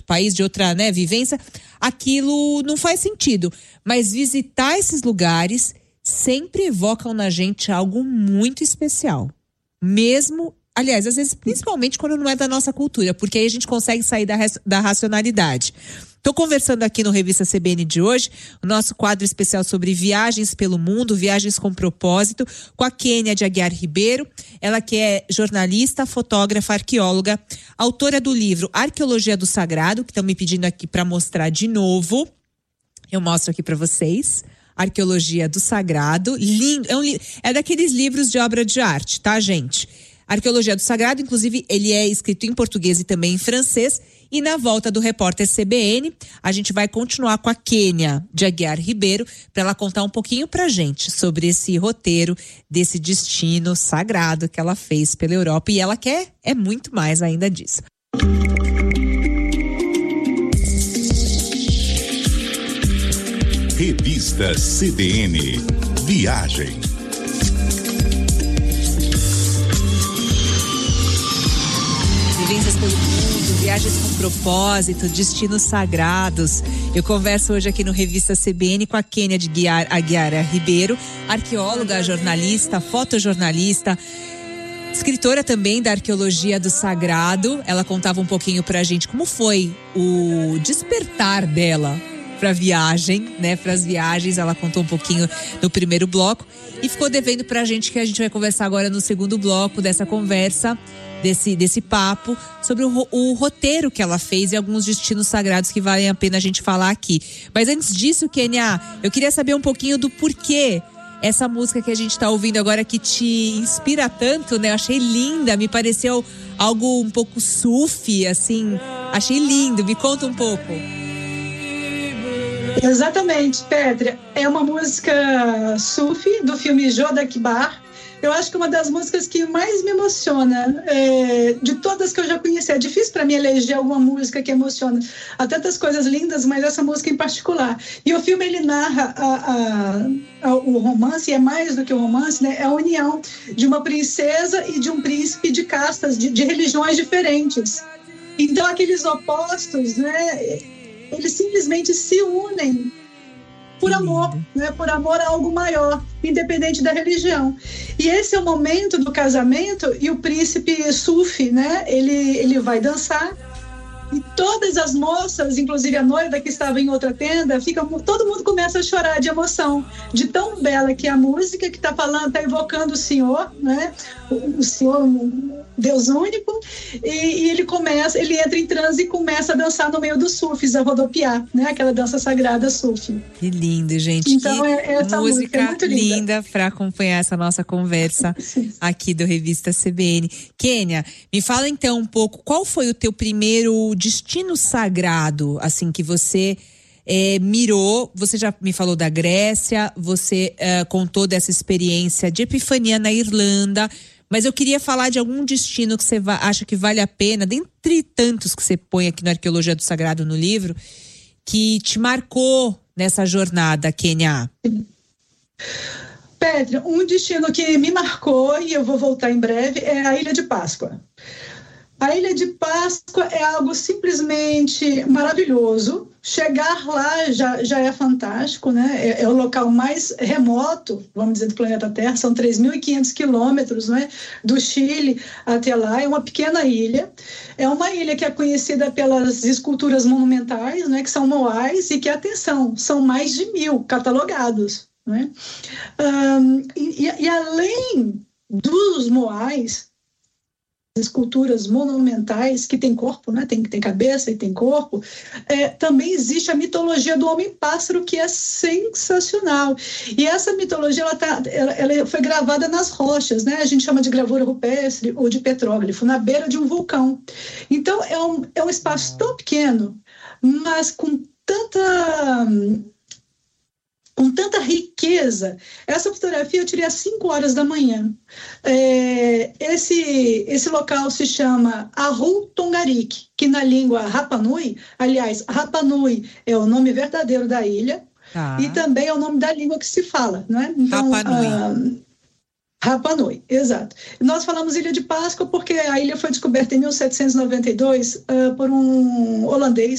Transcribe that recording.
país, de outra, né, vivência, aquilo não faz sentido. Mas visitar esses lugares sempre evocam na gente algo muito especial. Mesmo, aliás, às vezes, principalmente quando não é da nossa cultura, porque aí a gente consegue sair da racionalidade. Estou conversando aqui no Revista CBN de hoje, o nosso quadro especial sobre viagens pelo mundo, viagens com propósito, com a Kênia de Aguiar Ribeiro. Ela que é jornalista, fotógrafa, arqueóloga, autora do livro Arqueologia do Sagrado, que estão me pedindo aqui para mostrar de novo. Eu mostro aqui para vocês. Arqueologia do Sagrado, lindo, é daqueles livros de obra de arte, tá, gente? Arqueologia do Sagrado, inclusive, ele é escrito em português e também em francês. E na volta do repórter CBN, a gente vai continuar com a Kênia de Aguiar Ribeiro para ela contar um pouquinho pra gente sobre esse roteiro desse destino sagrado que ela fez pela Europa. E ela quer muito mais ainda disso. Revista CBN Viagem. Vivências pelo mundo, viagens com propósito, destinos sagrados. Eu converso hoje aqui no Revista CBN com a Kênia de Aguiar Ribeiro, arqueóloga, jornalista, fotojornalista, escritora também da Arqueologia do Sagrado. Ela contava um pouquinho pra gente como foi o despertar dela para viagem, né? Para as viagens, ela contou um pouquinho no primeiro bloco e ficou devendo pra gente que a gente vai conversar agora no segundo bloco dessa conversa, desse papo sobre o roteiro que ela fez e alguns destinos sagrados que valem a pena a gente falar aqui. Mas antes disso, Kênia, eu queria saber um pouquinho do porquê essa música que a gente tá ouvindo agora que te inspira tanto, né? Eu achei linda, me pareceu algo um pouco sufi, assim, achei lindo, me conta um pouco. Exatamente, Petra. É uma música sufi do filme Jodha Akbar. Eu acho que é uma das músicas que mais me emociona, de todas que eu já conheci. É difícil para mim eleger alguma música que emociona. Há tantas coisas lindas, mas essa música em particular. E o filme, ele narra o romance, e é mais do que o romance, né? É a união de uma princesa e de um príncipe de castas, de religiões diferentes. Então, aqueles opostos, né? Eles simplesmente se unem por amor, né? Por amor a algo maior, independente da religião. E esse é o momento do casamento, e o príncipe sufi, né? Ele vai dançar, e todas as moças, inclusive a noiva que estava em outra tenda, todo mundo começa a chorar de emoção, de tão bela que é a música que está falando, está evocando o Senhor, né? O Senhor, Deus único, e ele entra em transe e começa a dançar no meio dos sufis, a rodopiar, né? Aquela dança sagrada sufi. Que lindo, gente. Então, essa música é muito linda para acompanhar essa nossa conversa aqui do Revista CBN. Kênia, me fala então um pouco, qual foi o teu primeiro destino sagrado, assim, que você mirou? Você já me falou da Grécia, você contou dessa experiência de Epifania na Irlanda, mas eu queria falar de algum destino que você acha que vale a pena, dentre tantos que você põe aqui no Arqueologia do Sagrado no livro, que te marcou nessa jornada, Kênia. Petra, um destino que me marcou, e eu vou voltar em breve, é a Ilha de Páscoa. A Ilha de Páscoa é algo simplesmente maravilhoso. Chegar lá já é fantástico, né? É o local mais remoto, vamos dizer, do planeta Terra. São 3.500 quilômetros, né? Do Chile até lá. É uma pequena ilha. É uma ilha que é conhecida pelas esculturas monumentais, né? Que são moais e que, atenção, são mais de 1.000 catalogados, né? E além dos moais, esculturas monumentais que tem corpo, né? Tem cabeça e tem corpo, também existe a mitologia do homem-pássaro, que é sensacional. E essa mitologia ela foi gravada nas rochas, né? A gente chama de gravura rupestre ou de petróglifo, na beira de um vulcão. Então é um espaço tão pequeno, mas com tanta riqueza. Essa fotografia eu tirei às 5 horas da manhã. Esse local se chama Ahu Tongarik, que na língua Rapa Nui, aliás, Rapa Nui é o nome verdadeiro da ilha, e também é o nome da língua que se fala, né? Então, Rapa Nui. Rapa Nui, exato. Nós falamos Ilha de Páscoa porque a ilha foi descoberta em 1792 por um holandês